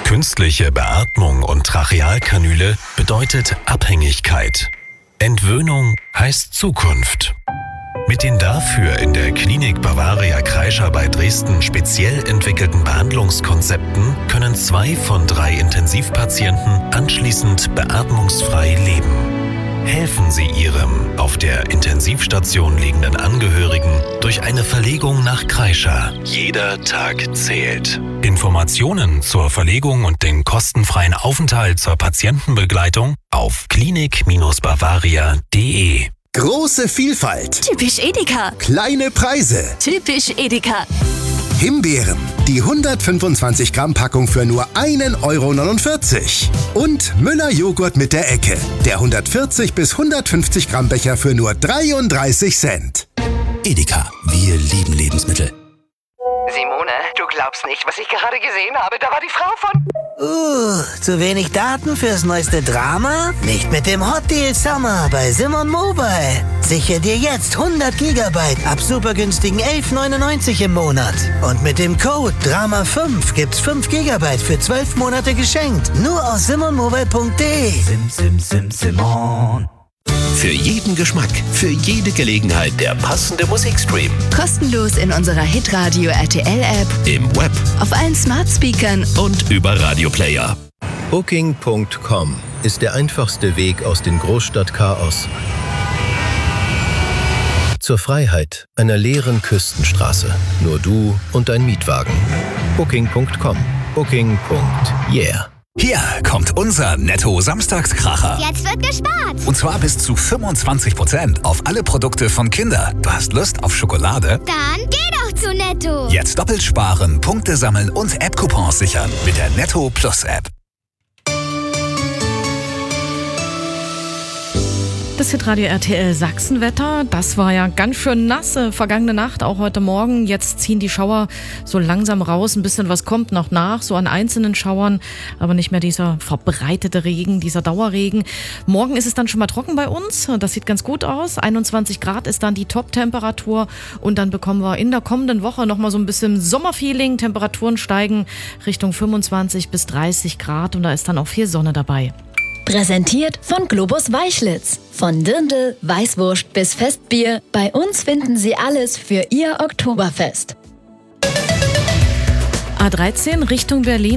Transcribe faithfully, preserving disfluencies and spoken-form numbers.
Künstliche Beatmung und Trachealkanüle bedeutet Abhängigkeit. Entwöhnung heißt Zukunft. Mit den dafür in der Klinik Bavaria Kreischer bei Dresden speziell entwickelten Behandlungskonzepten können zwei von drei Intensivpatienten anschließend beatmungsfrei leben. Helfen Sie Ihrem auf der Intensivstation liegenden Angehörigen durch eine Verlegung nach Kreischer. Jeder Tag zählt. Informationen zur Verlegung und den kostenfreien Aufenthalt zur Patientenbegleitung auf klinik Bavaria punkt de. Große Vielfalt. Typisch Edeka. Kleine Preise. Typisch Edeka. Himbeeren. Die hundertfünfundzwanzig Gramm Packung für nur ein Euro neunundvierzig. Und Müller Joghurt mit der Ecke. Der hundertvierzig bis hundertfünfzig Gramm Becher für nur dreiunddreißig Cent. Edeka. Wir lieben Lebensmittel. Simone, du glaubst nicht, was ich gerade gesehen habe. Da war die Frau von... Uh, zu wenig Daten fürs neueste Drama? Nicht mit dem Hot Deal Summer bei Simon Mobile. Sichere dir jetzt hundert Gigabyte ab super günstigen elf neunundneunzig im Monat. Und mit dem Code Drama fünf gibt's fünf Gigabyte für zwölf Monate geschenkt. Nur aus simon mobile punkt de. Sim, sim, sim, Simon. Für jeden Geschmack, für jede Gelegenheit der passende Musikstream. Kostenlos in unserer Hitradio R T L-App, Im Web auf allen Smart Speakern und über Radioplayer. Booking Punkt com ist der einfachste Weg aus dem Großstadtchaos zur Freiheit einer leeren Küstenstraße. Nur du und dein Mietwagen. Booking Punkt com. Booking. Yeah. Hier kommt unser Netto-Samstagskracher. Jetzt wird gespart. Und zwar bis zu fünfundzwanzig Prozent auf alle Produkte von Kinder. Du hast Lust auf Schokolade? Dann geh doch zu Netto. Jetzt doppelt sparen, Punkte sammeln und App-Coupons sichern mit der Netto Plus App. Das Hitradio R T L Sachsenwetter, das war ja ganz schön nass, äh, vergangene Nacht, auch heute Morgen. Jetzt ziehen die Schauer so langsam raus, ein bisschen was kommt noch nach, so an einzelnen Schauern, aber nicht mehr dieser verbreitete Regen, dieser Dauerregen. Morgen ist es dann schon mal trocken bei uns, das sieht ganz gut aus. einundzwanzig Grad ist dann die Top-Temperatur und dann bekommen wir in der kommenden Woche nochmal so ein bisschen Sommerfeeling. Temperaturen steigen Richtung fünfundzwanzig bis dreißig Grad und da ist dann auch viel Sonne dabei. Präsentiert von Globus Weichlitz. Von Dirndl, Weißwurst bis Festbier. Bei uns finden Sie alles für Ihr Oktoberfest. A dreizehn Richtung Berlin.